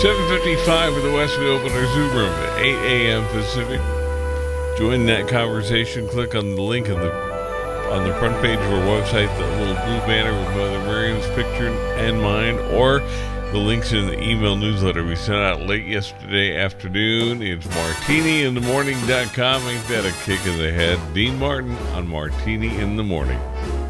7:55 with the Westwood Open Air Zoom Room at 8 a.m. Pacific. Join that conversation. Click on the link on the front page of our website, the little blue banner with Mother Miriam's picture and mine, or the links in the email newsletter we sent out late yesterday afternoon. It's martiniinthemorning.com. Ain't that a kick in the head? Dean Martin on Martini in the Morning.